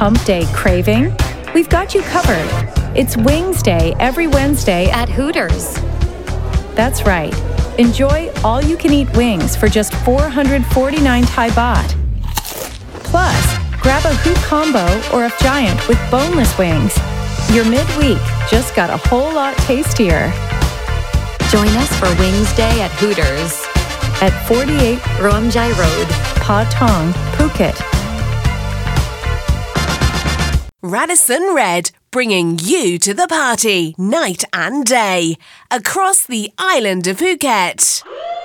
hump day craving? We've got you covered. It's Wings Day every Wednesday at Hooters. That's right. Enjoy all-you-can-eat wings for just 449 Thai baht. Plus, grab a Hoot Combo or a Giant with boneless wings. Your midweek just got a whole lot tastier. Join us for Wings Day at Hooters at 48 Romjai Road, Patong, Phuket. Radisson Red, bringing you to the party night and day across the island of Phuket.